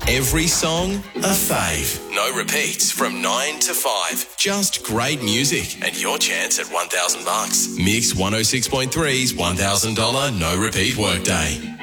Every song, a fave. No repeats from 9 to 5. Just great music and your chance at $1,000. Mix 106.3's $1,000 no repeat workday.